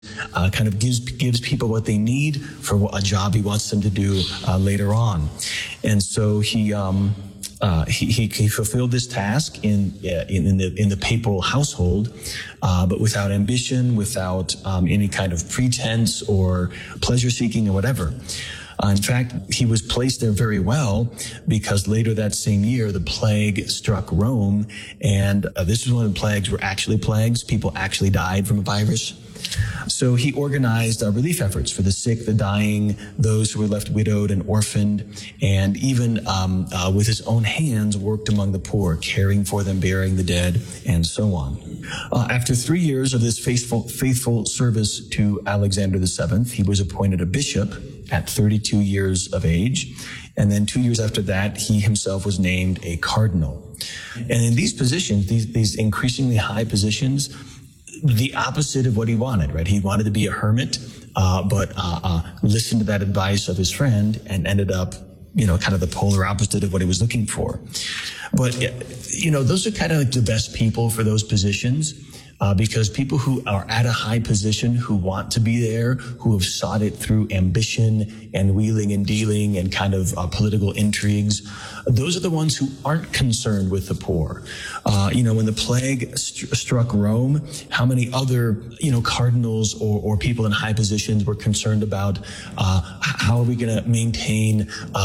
kind of gives people what they need for a job he wants them to do later on. And so he fulfilled this task in the papal household, but without ambition, without any kind of pretense or pleasure seeking or whatever. In fact, he was placed there very well because later that same year, the plague struck Rome. And this was one of the plagues were actually plagues. People actually died from a virus. So he organized relief efforts for the sick, the dying, those who were left widowed and orphaned, and even with his own hands worked among the poor, caring for them, burying the dead, and so on. After 3 years of this faithful service to Alexander VII, he was appointed a bishop at 32 years of age. And then 2 years after that, he himself was named a cardinal. And in these positions, these increasingly high positions, the opposite of what he wanted, right? He wanted to be a hermit, but listened to that advice of his friend and ended up, kind of the polar opposite of what he was looking for. But, those are kind of like the best people for those positions. Because people who are at a high position, who want to be there, who have sought it through ambition and wheeling and dealing and kind of political intrigues, those are the ones who aren't concerned with the poor. When the plague struck Rome, how many other, cardinals or people in high positions were concerned about how are we going to maintain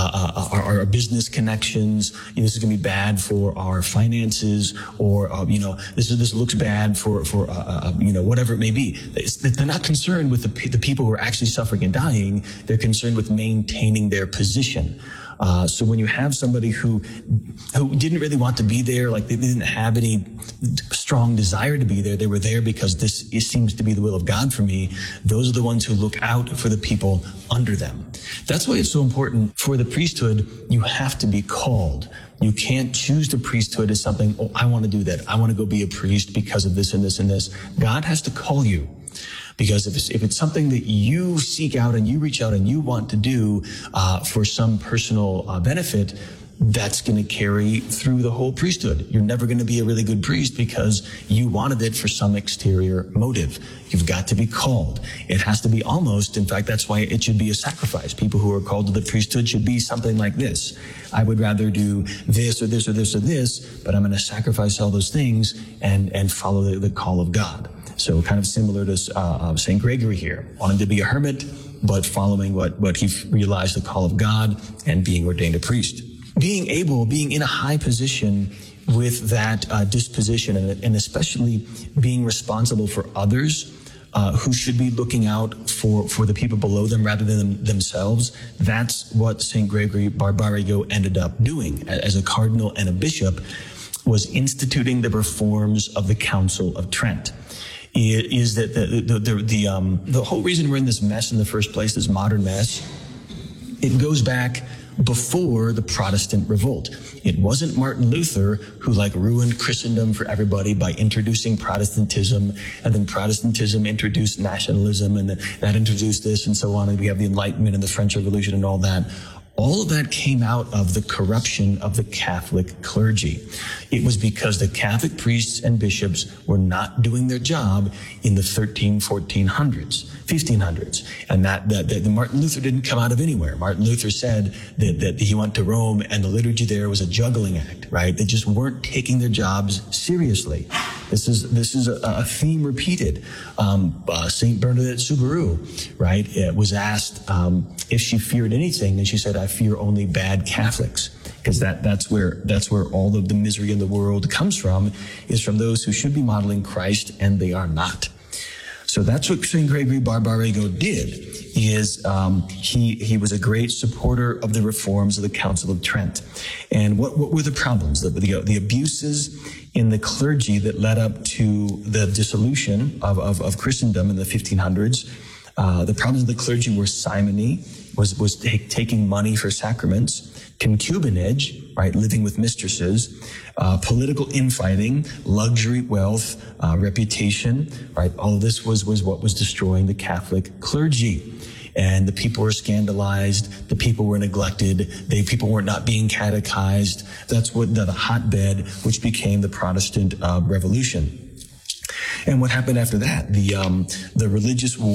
our business connections? This is going to be bad for our finances, or this looks bad for whatever it may be. They're not concerned with the people who are actually suffering and dying. They're concerned with maintaining their position. So when you have somebody who didn't really want to be there, like they didn't have any strong desire to be there, they were there because it seems to be the will of God for me. Those are the ones who look out for the people under them. That's why it's so important for the priesthood. You have to be called. You can't choose the priesthood as something, I want to do that. I want to go be a priest because of this and this and this. God has to call you. Because if it's something that you seek out and you reach out and you want to do for some personal benefit, that's going to carry through the whole priesthood. You're never going to be a really good priest because you wanted it for some exterior motive. You've got to be called. It has to be almost, in fact, that's why it should be a sacrifice. People who are called to the priesthood should be something like this. I would rather do this or this or this or this, but I'm going to sacrifice all those things and follow the call of God. So kind of similar to St. Gregory here, wanting to be a hermit, but following what he realized the call of God and being ordained a priest. Being in a high position with that disposition, and especially being responsible for others who should be looking out for the people below them rather than themselves, that's what St. Gregory Barbarigo ended up doing as a cardinal and a bishop, was instituting the reforms of the Council of Trent. Is that the whole reason we're in this mess in the first place, this modern mess, it goes back before the Protestant revolt. It wasn't Martin Luther who ruined Christendom for everybody by introducing Protestantism, and then Protestantism introduced nationalism, and that introduced this and so on, and we have the Enlightenment and the French Revolution and all that. All of that came out of the corruption of the Catholic clergy. It was because the Catholic priests and bishops were not doing their job in the 1400s. 1500s. And that Martin Luther didn't come out of anywhere. Martin Luther said that he went to Rome and the liturgy there was a juggling act, right? They just weren't taking their jobs seriously. This is a theme repeated. Saint Bernadette Soubirous, right, was asked if she feared anything, and she said, "I fear only bad Catholics." Because that's where all of the misery in the world comes from, is from those who should be modeling Christ and they are not. So that's what St. Gregory Barbarigo did, is he was a great supporter of the reforms of the Council of Trent. And what were the problems? The abuses in the clergy that led up to the dissolution of Christendom in the 1500s. The problems of the clergy were simony, was taking money for sacraments, concubinage, right, living with mistresses, political infighting, luxury, wealth, reputation, right? All of this was what was destroying the Catholic clergy. And the people were scandalized, the people were neglected, people were not being catechized. That's what the hotbed, which became the Protestant Revolution. And what happened after that? The religious